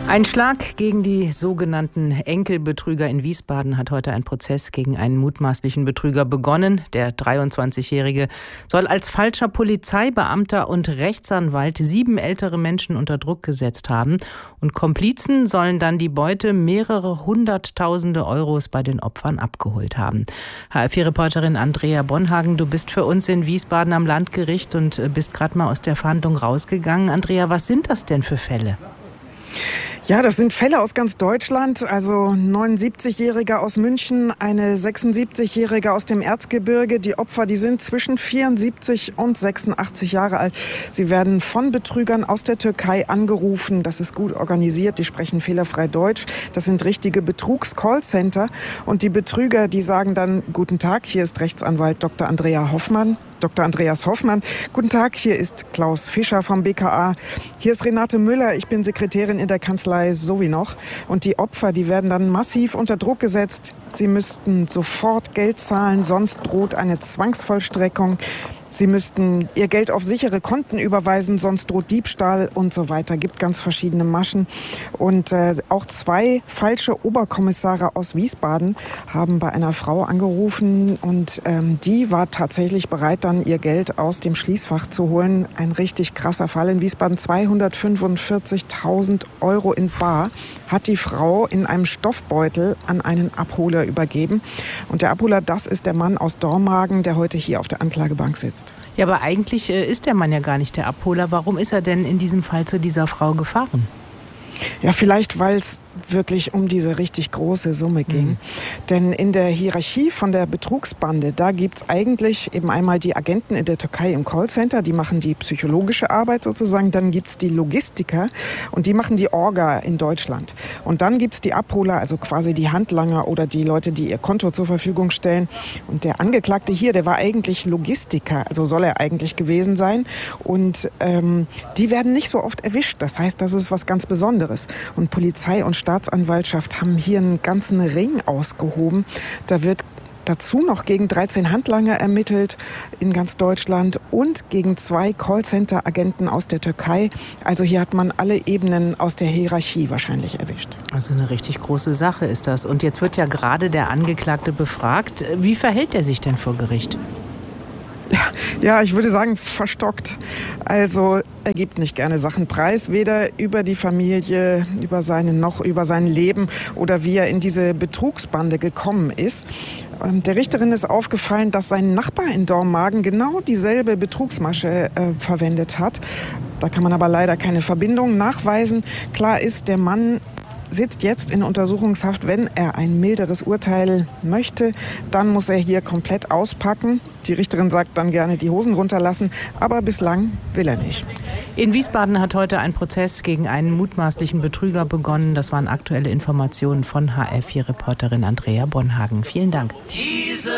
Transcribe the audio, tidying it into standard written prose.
Ein Schlag gegen die sogenannten Enkelbetrüger in Wiesbaden hat heute ein Prozess gegen einen mutmaßlichen Betrüger begonnen. Der 23-Jährige soll als falscher Polizeibeamter und Rechtsanwalt 7 ältere Menschen unter Druck gesetzt haben. Und Komplizen sollen dann die Beute mehrere hunderttausende Euros bei den Opfern abgeholt haben. HR4-Reporterin Andrea Bonhagen, du bist für uns in Wiesbaden am Landgericht und bist gerade mal aus der Verhandlung rausgegangen. Andrea, was sind das denn für Fälle? Ja, das sind Fälle aus ganz Deutschland. Also 79-Jähriger aus München, eine 76-Jährige aus dem Erzgebirge. Die Opfer, die sind zwischen 74 und 86 Jahre alt. Sie werden von Betrügern aus der Türkei angerufen. Das ist gut organisiert. Die sprechen fehlerfrei Deutsch. Das sind richtige Betrugs-Callcenter. Und die Betrüger, die sagen dann: Guten Tag, hier ist Rechtsanwalt Dr. Andreas Hoffmann. Guten Tag, hier ist Klaus Fischer vom BKA. Hier ist Renate Müller, ich bin Sekretärin in der Kanzlei So wie noch. Und die Opfer, die werden dann massiv unter Druck gesetzt. Sie müssten sofort Geld zahlen, sonst droht eine Zwangsvollstreckung. Sie müssten ihr Geld auf sichere Konten überweisen, sonst droht Diebstahl und so weiter. Gibt ganz verschiedene Maschen. Und auch 2 falsche Oberkommissare aus Wiesbaden haben bei einer Frau angerufen und die war tatsächlich bereit, dann ihr Geld aus dem Schließfach zu holen. Ein richtig krasser Fall in Wiesbaden. 245.000 Euro in bar hat die Frau in einem Stoffbeutel an einen Abholer übergeben. Und der Abholer, das ist der Mann aus Dormagen, der heute hier auf der Anklagebank sitzt. Ja, aber eigentlich ist der Mann ja gar nicht der Abholer. Warum ist er denn in diesem Fall zu dieser Frau gefahren? Ja, vielleicht, weil es wirklich um diese richtig große Summe ging. Denn in der Hierarchie von der Betrugsbande, da gibt's eigentlich eben einmal die Agenten in der Türkei im Callcenter, die machen die psychologische Arbeit sozusagen. Dann gibt's die Logistiker und die machen die Orga in Deutschland. Und dann gibt's die Abholer, also quasi die Handlanger oder die Leute, die ihr Konto zur Verfügung stellen. Und der Angeklagte hier, der war eigentlich Logistiker, also soll er eigentlich gewesen sein. Und die werden nicht so oft erwischt. Das heißt, das ist was ganz Besonderes. Und Polizei und Staatsanwaltschaft haben hier einen ganzen Ring ausgehoben. Da wird dazu noch gegen 13 Handlanger ermittelt in ganz Deutschland und gegen 2 Callcenter-Agenten aus der Türkei. Also hier hat man alle Ebenen aus der Hierarchie wahrscheinlich erwischt. Also eine richtig große Sache ist das. Und jetzt wird ja gerade der Angeklagte befragt. Wie verhält er sich denn vor Gericht? Ja, ich würde sagen, verstockt. Also er gibt nicht gerne Sachen preis, weder über die Familie, über sein Leben oder wie er in diese Betrugsbande gekommen ist. Der Richterin ist aufgefallen, dass sein Nachbar in Dormagen genau dieselbe Betrugsmasche verwendet hat. Da kann man aber leider keine Verbindung nachweisen. Klar ist, der Mann sitzt jetzt in Untersuchungshaft. Wenn er ein milderes Urteil möchte, dann muss er hier komplett auspacken. Die Richterin sagt dann gerne die Hosen runterlassen, aber bislang will er nicht. In Wiesbaden hat heute ein Prozess gegen einen mutmaßlichen Betrüger begonnen. Das waren aktuelle Informationen von HR4-Reporterin Andrea Bonhagen. Vielen Dank.